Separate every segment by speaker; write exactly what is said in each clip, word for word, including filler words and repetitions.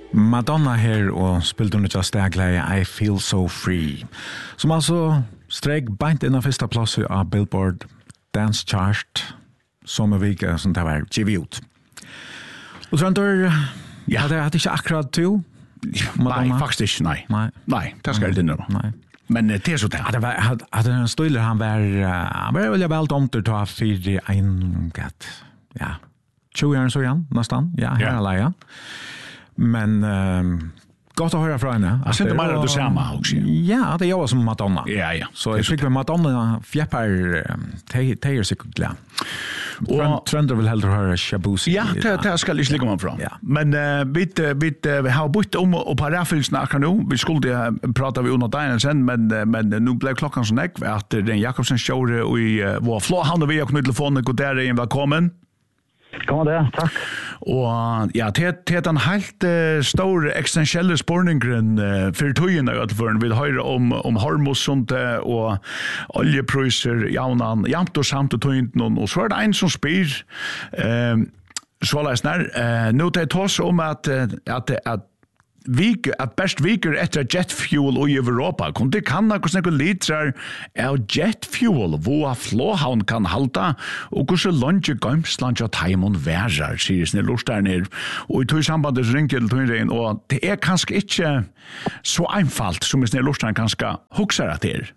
Speaker 1: Madonna her og spilte under just daglige I Feel So Free. Som altså strek beint inn av første plass av Billboard Dance Chart som er vika som det var givet ut. Og Trønder, ja, det hadde ikke akkurat to?
Speaker 2: Madonna? Nei, faktisk ikke, nei.
Speaker 1: Nei,
Speaker 2: nei det skal jeg ikke nå.
Speaker 1: Nei.
Speaker 2: Men det er så det.
Speaker 1: Det var, at den støyler han var, han var veldig vel dumt til å ha fire en gatt. Ja, tjue år så igjen, nesten. Ja, her er leia. Men um, gott att höra från henne.
Speaker 2: Jag syns mer att du ser mig också.
Speaker 1: Ja, det är jag som Madonna.
Speaker 2: Ja, ja.
Speaker 1: Så jag tycker Madonna fjäppar tejer sig glad. Och Trender vill hellre höra Shabuzi.
Speaker 2: Ja, det, det ska jag lägga mig fram.
Speaker 1: Ja.
Speaker 2: Men uh, vi, vi, vi har bytt om och på raffelsna nu. Vi skulle prata vi under dagen sen, men, men nu blev klockan så näck att den Jakobsen show i uh, vår flå hand och vi har kunnat telefonen gå där in välkommen.
Speaker 3: Kom det, takk.
Speaker 2: Og ja, det er en helt uh, stor eksistentielle spørningen uh, for tøyene vi hører om, om hormosundet og oljepriser, jaunan, jamt og samt og tøyene, og så er det en som spyr, uh, så er det snart, uh, nå det er tås om at, at, at Vik, at best viker etter jetfuel i Europa. Kunne det kanna hvordan noen litrar av jetfuel hvor flåhavn kan halda, og hvordan lunge gømsland av taimon værar, sier sine lortstærner. Og i tog sambandet ringte til tøyrein, og det er kanskje ikke så einfalt som sine lortstærner kanskje huksar at det er.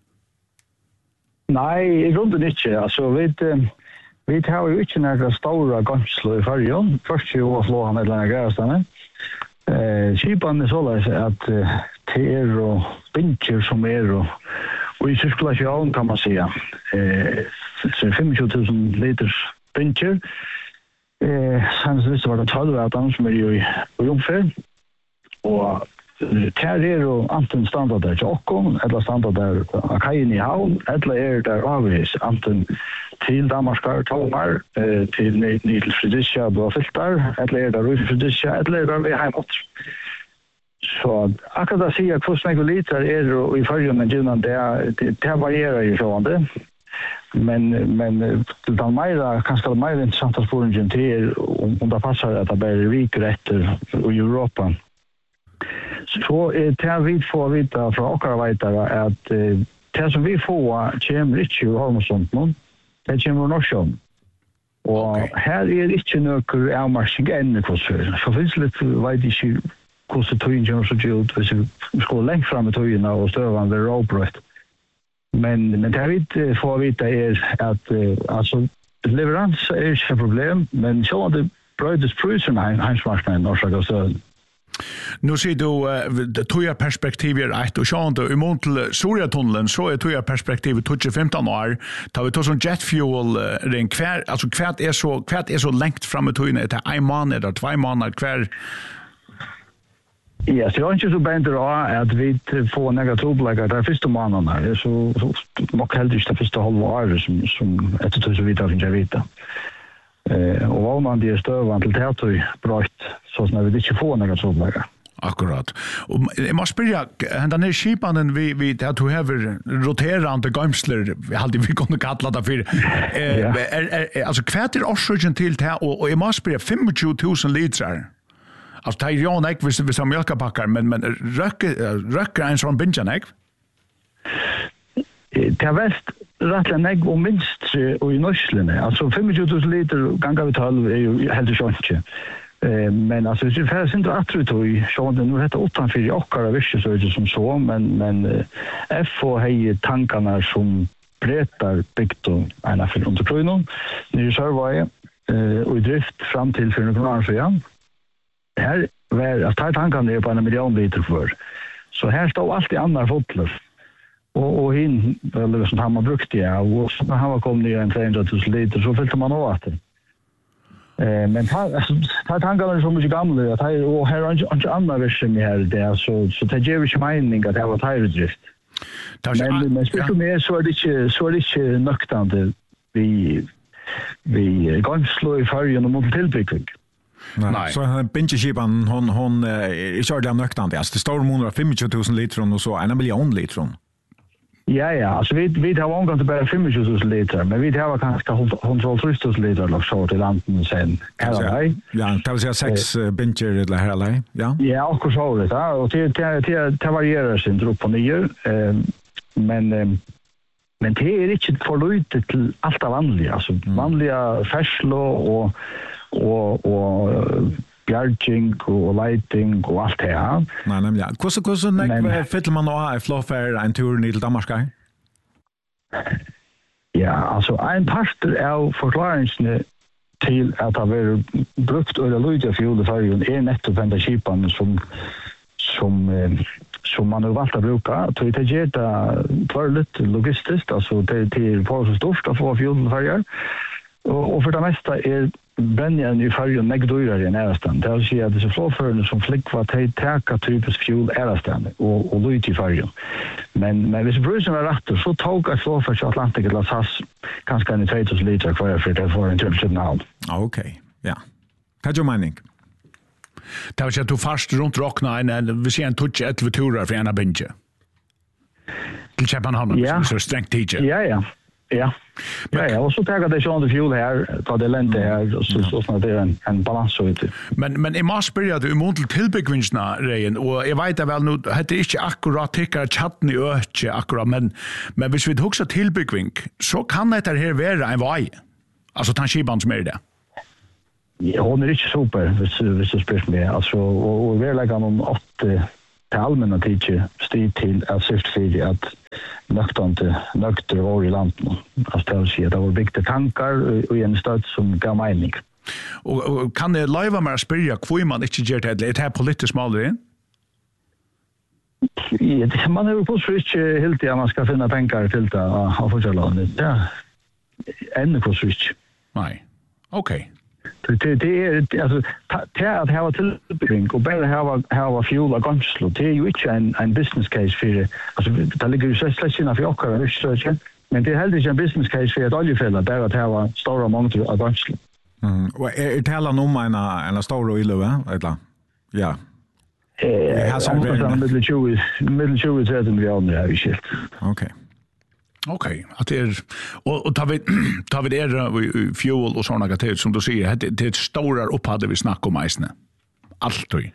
Speaker 3: Nei, i grunden ikke. Altså, vi, vi har jo ikke noen store gømsler i fargen. Først jo å flå han et eller annet greiestane. Eh, Kipan er såleis at uh, det er og binker som er og, og i sirkulasjon kan man säga. Eh, så tjugofem tusen liters binker. Eh, sen så var det tolv av som er i, i omfør. Og her er jo anten standard der til Okkom, eller standard der av kajen i havn, eller er der avvis, anten til Damaskar, Tomar, eh, til Nidel Fredricia, Blåfiltar, eller er der Rudi Fredricia, eller er der vi heimått. Så akkurat å si at hvordan jeg liter er og i fargen med gynnan, det, det, det varierer jo sånn det. Men, men det er mer, kanskje det er mer interessant å spørre en til om, om det passer at det bare viker etter i Europa. Så eh, det vi får vite fra åkere veitere at eh, det som vi får kommer ikke ur Holmesund nå, det kommer ur Norsjøen. Og okay. Her er ikke noe avmarsking enn hvordan. Så finnes det litt, vet ikke hvordan tøyen kommer så ut hvis vi skal lengt frem med tøyene og støvene ved råbrøtt. Men, men det vi får vite er at eh, altså, leverans er ikke et problem, men så er det brøydes prøysene heinsmarsken i Norsk og Støden.
Speaker 2: Nu ser du uh, toja perspektiver ett och sjön då i mot Soria-tunneln så är toja perspektivet tjugo femton år tar vi tar sån jetfuel uh, den kvär alltså kvärt är så kvärt är så längt fram med tojen det är en månad eller två månader kvär.
Speaker 3: Ja, så jag är inte så bättre att vi får negativläggar där första månaderna. Det är så, så mycket heldigt det första halva året som, som ett och så vidare finns jag vita. Eh, och vad man det stövan till tätoj brott så när vi inte får några sådana.
Speaker 2: Akkurat. Och jag måste börja den här skipanen vi vi att du har roterande gamsler vi hade vi kunde kalla det för eh ja. är, är, alltså kvärt är orsöken till det och, och jag måste börja tjugofem tusen litrar. Alltså det är ju en ägg vis som mjölkapackar men men röcker röcker en sån binjan ägg.
Speaker 3: Det är väst rättla negg och minst och i Norslene. Alltså tjugofem tusen liter gånger vi tolv är ju helt sjunkit. Eh men alltså det finns inte att tro i så det nu heter åtta för åkare visst så är det som så men men F och hej tankarna som bretar byggt och ena för under kronon. Nu så var jag eh och i drift fram till för några år sedan. Här var att ta tankarna ner på en miljon liter för. Så här står allt i andra fotlar. Och och hin eller som han har brukt ja och så han var kommit ner en trehundra tusen liter så fyllde man åt det. Eh men ta tankarna som mycket gamla att här och här är inte andra version här där så så det ger ju mening att det var tire-drift. Men men speciellt med så är det inte så är det inte nöktande vi vi gångslå i färgen och mot tillbyggning.
Speaker 1: Nej. Nej. Så en pincheskipan hon hon är körde av nöktande. Alltså det står månader tjugofem tusen liter och så en miljon liter.
Speaker 3: Ja, ja, alltså vi vi har omgått det bara tjugofem tusen liter, men vi har kanske hundratre tusen liter eller så till landen sen.
Speaker 1: Ja, ja, det vill säga sex bincher eller här eller ja.
Speaker 3: Ja, och så det där och det det det varierar sin upp och ner. Men men det är inte för lite till allt vanliga, alltså vanliga färslo och och och bjärging och lighting och allt det här.
Speaker 1: Nej, nämligen. Hur så hur så när fyller man då en flowfair en tur ner till Danmark?
Speaker 3: Ja, alltså en parter av förklaringen till att ha varit brukt eller lojta fuel färjan är netto vända skipan som som som man har valt att bruka. Så det ger det tvärligt logistiskt, alltså det är på så stort att få fuel färjan. Och, och för det mesta är brännjärn i färgen negdyrare än ärastan. Det vill säga att dessa flåförande som flickvar till täka typisk fuel ärastan och, och lyt i färgen. Men, men hvis brusen var rätt så tog ett flåför till Atlantik eller S A S kanske en två tusen liter kvar för det får en typ signal.
Speaker 1: Okej, ja. Vad är mening?
Speaker 2: Det vill säga att du fast runt rockna en, vi ser en touch ett turer för ena binge. Till Köpenhamn,
Speaker 3: ja.
Speaker 2: Så strängt tidsje.
Speaker 3: Ja, ja. Ja. Ja, ja, och så tar det sån fuel här, tar det lente här och så så snart det är en en balans så ute.
Speaker 2: Men men i mars började du mot tillbyggvingarna rein och jag vet väl nu hade inte akkurat tycker chatten i öke akkurat men men hvis vi huxar tillbyggving så kan det här vara en väg. Alltså tanskiban som är det.
Speaker 3: Ja, hon är inte super hvis hvis du spyr mig. Alltså och och vi lägger någon åtta till allmänna tidsje styr till att syfte för att nöktande nökter var i landet. Alltså det vill säga att det var viktiga tankar i en stad som gav mening.
Speaker 2: Och, och kan det leva med att spyrja hvor man inte gör det? Är det här politiskt målare?
Speaker 3: Ja, man har ju på inte helt att man ska finna pengar till det av fortsättlandet. Ja, ännu på switch.
Speaker 2: Nej, okej. Okay.
Speaker 3: Det det är alltså det att ha tillbygging och bara ha ha fuel och ganslo det är ju inte en en business case för det. Alltså det ligger ju så släkt in för åkare research men det är helt en business case för ett oljefälla där att ha stora mängder av ganslo.
Speaker 1: Mm. Och är det hela nog en en stor oil eller? Ja.
Speaker 3: Eh, har som mellan tjugo mellan tjugo till trettio miljoner har vi skilt.
Speaker 2: Okej. Okej, att det är och, och tar vi tar vi det där fuel och såna grejer som du säger det det stora upphade vi snackar om isne. Allt då.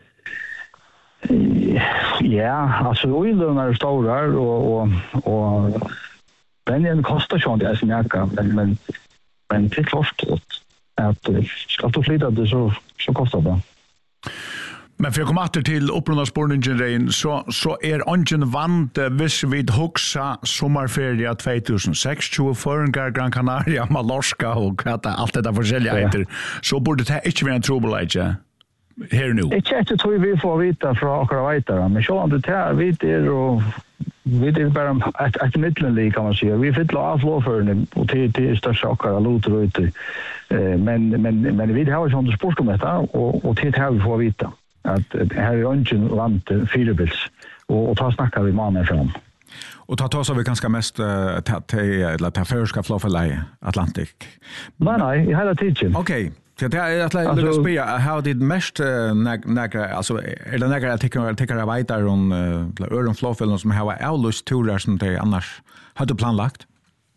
Speaker 3: Ja, alltså oilen är stora och och och den kostar ju inte så mycket men men men det är klart att ska du flytta det så så kostar det.
Speaker 2: Men för att komma åter till upprunnaspårningen så, så är ungen vant hvis vi huxa sommarferie tjugohundrasex tjugo föringar Gran Canaria, Mallorca och allt det där forskjelliga heter. Så borde det inte vara en trobeleidje här nu.
Speaker 3: Det är inte tror vi får vita från akkurat vita, men så om det här vet är och vi det bara ett ett mittenlig kan man säga. Vi fyller av flåförande och det det är största akkurat låter ute. Men men men vi har ju sånt sport om detta och och det här vi får vita. Att här är ungen vant fyrbils och, och ta snackar vi mannen fram.
Speaker 1: Och ta tar så vi ganska mest uh, till eller till förska flåförläge Atlantic.
Speaker 3: Nej nej, i hela tiden.
Speaker 1: Okej. Så det är att lägga spela how did mest några alltså är det några artiklar artiklar vidare om öron flåfällen som har avlust turer som det annars hade planlagt.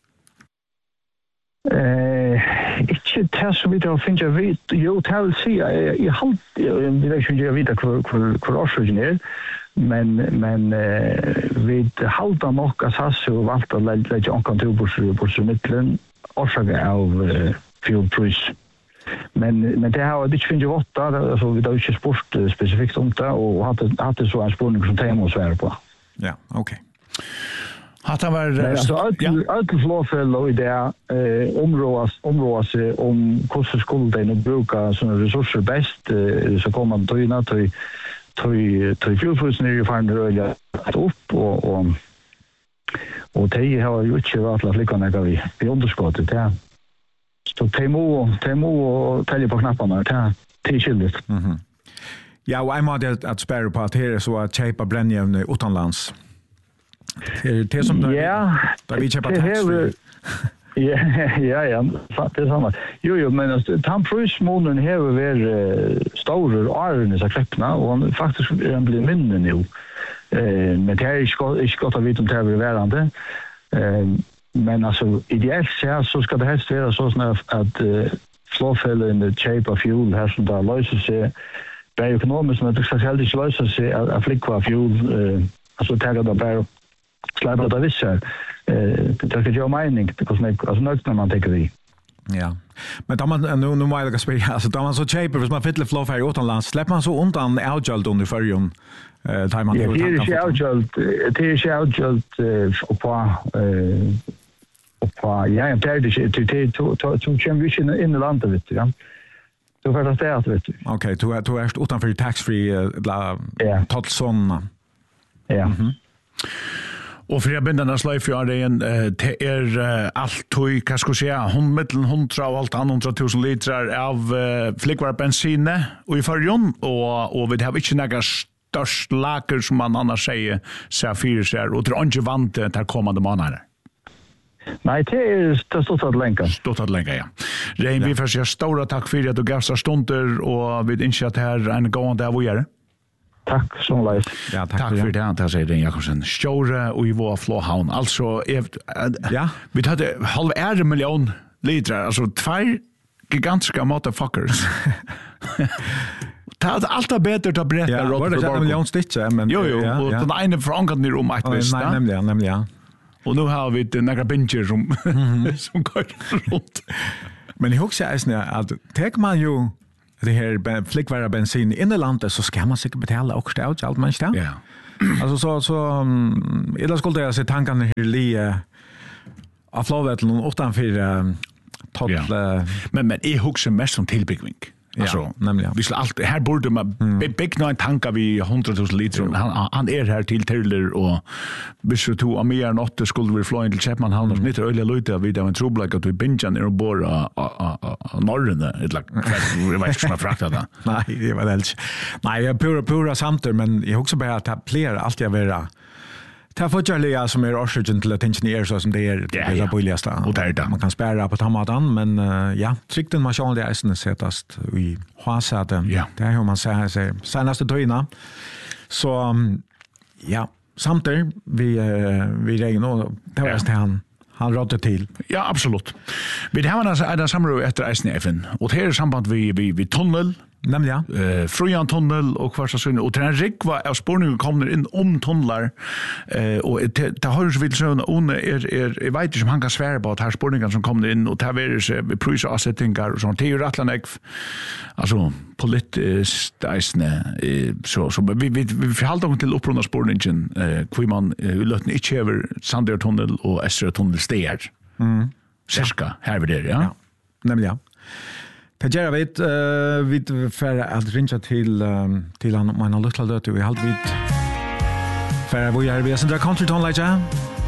Speaker 3: Eh, inte det som vi då finner vi ju till se i halt vi vet ju vita hur hur hur är men men vi håller nog att ha så valt att lägga en kontor på så mitten orsaka av fuel price. Men men det har det finns ju åtta alltså vi då inte sport specifikt om det och hade hade så en spårning som tema och svär på.
Speaker 1: Ja, okej.
Speaker 2: Att han var
Speaker 3: alltså allt flåfäll och det eh områdas områdas om hur skulle det nu bruka såna resurser bäst så kommer man då in att till till till fullförs ner i fan röja upp och och och det har ju inte varit att lycka när vi vi underskottet det. Så temo temo och tälja på knapparna det till skilligt.
Speaker 1: Mhm. Ja, och jag måste att spara på att det är så att köpa brännjärn utomlands. Det är som där,
Speaker 3: ja,
Speaker 1: där vi köper tax.
Speaker 3: Ja, ja, ja, det är samma. Jo, jo, men tamprismånen har varit stora åren så kläppna och faktiskt är den blir mindre nu. Eh, men det är inte inte gott att veta om det är värande. Eh, men alltså ideellt så så ska det helst vara så snart att uh, flowfäll in the shape of fuel har som där löser sig det är ekonomiskt men det ska helt inte lösa sig att flicka fuel uh, alltså taga det bara släppa det vissa eh det kan ju mening det kostar alltså något när man tänker det.
Speaker 1: Ja. Men då man nu nu måste jag spela alltså då man så shape hvis man fyller flowfäll utomlands släpper man så undan outgöld under förjon. Eh tar man
Speaker 3: det är ju outgöld det är ju outgöld och på eh och på ja jag tar det till till till champion in i landet vet du ja. Så för det är vet du.
Speaker 1: Okej, du är du är utanför tax free bla Totson.
Speaker 3: Ja. Mhm.
Speaker 2: Och för jag bindarna slöj för det en det är allt tog vad ska jag säga hundra hundra och allt hundra tusen liter av flickvar bensin och i förjon och och vi har inte några störst lager som man annars säger så fyra så och det är inte vant till kommande månader.
Speaker 3: Nej, det är det stort att länka.
Speaker 2: Stort att länka, ja. Rein, vi får säga stora tack för att du gav oss stunder och vi inser att det här är en gående av att göra.
Speaker 3: Tack så mycket.
Speaker 2: Ja, tack, tack för det. Det säger Rein Jakobsen. Stjåre och i vår flåhavn. Alltså, ja. Vi hade halv är miljon liter. Alltså, två gigantiska motherfuckers. Det är alltid bättre att berätta.
Speaker 1: Ja, var det en miljon stycke? Men,
Speaker 2: jo, jo.
Speaker 1: Ja,
Speaker 2: och
Speaker 1: ja.
Speaker 2: Den ena förankrat ner om ett visst.
Speaker 1: Nej, nämligen, nämligen.
Speaker 2: Och nu har vi några binger som, mm-hmm. som går runt.
Speaker 1: Men jag också är att tar man ju det här flickvara bensin in i landet så ska man säkert betala också det allt man ska.
Speaker 2: Ja.
Speaker 1: Alltså så så um, eller skulle jag se tankarna här li av flowveteln utanför tot
Speaker 2: ja. Men men är också mest om tillbyggning. Alltså,
Speaker 1: nämligen.
Speaker 2: Vi ska allt här borde man mm. bygga en tanka vi hundra tusen liter. Han han är här till Taylor och hvis du tog mer än åtta skulle vi flyga till Chapman han och snitter öliga lite vid den trubbel att vi binge ner och bora norrön eller jag vet inte som jag fraktar det.
Speaker 1: Nej, det var det. Nej, jag pura pura samter men jag också bara att fler allt jag vill det har fått jag som är orsaken till att tänka så som det är det är det billigaste.
Speaker 2: Och det är det.
Speaker 1: Man kan spärra på tamatan men uh, ja, tryckten man själv det är sen sättast i hasaten.
Speaker 2: Ja.
Speaker 1: Det är hur man säger sig senaste tøyna. Så um, ja, samtidigt vi uh, vi regn och det var det han han rådde till.
Speaker 2: Ja, absolut. Vi har alltså en samråd efter S N F och det är samband vi vi vi tunnel
Speaker 1: nämligen
Speaker 2: eh Fröjan tunnel och kvar så och den rik var av spårningen kommer in om tunnlar eh och det har ju så vill så under är är jag vet inte som han kan svära på att här spårningen som kommer in och tar vi så vi pröjsa avsättningar och sånt det är ju rattlanek alltså politiskt isne så så vi vi vi förhåller oss till upprunna spårningen eh kvar man lötna inte över Sandö tunnel och Östra tunnel stär. Mm. Cirka här vid det ja.
Speaker 1: Ja. Nämligen det gör vi uh, vi för att ringa till um, till han man har lust att vi halt vid för vi är vi är sådär country tone like ja.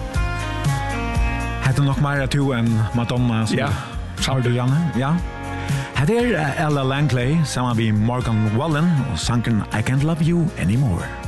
Speaker 1: Hade nog mer att ju en Madonna så.
Speaker 2: Ja.
Speaker 1: Har du Janne? Ja. Hade er Ella Langley som vi Morgan Wallen och sanken I Can't Love You Anymore.